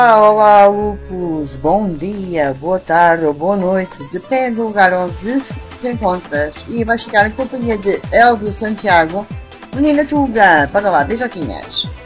Olá, Lupus, bom dia, boa tarde ou boa noite, depende do lugar onde te encontras, e vais ficar em companhia de Elvio Santiago, menina Tuga, para lá, beijoquinhas.